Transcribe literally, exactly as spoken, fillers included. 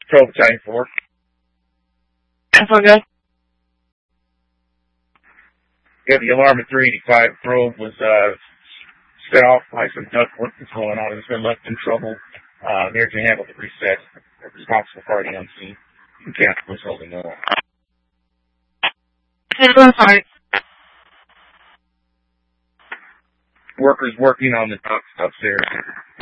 Patrol Battalion four. That's all good. Yeah, the alarm at three eighty-five probe was uh, set off by some ductwork that's going on. It's been left in trouble. Uh, there to handle the reset. The responsible party on scene. Mechanical was holding on. Sorry. Workers working on the ducts upstairs.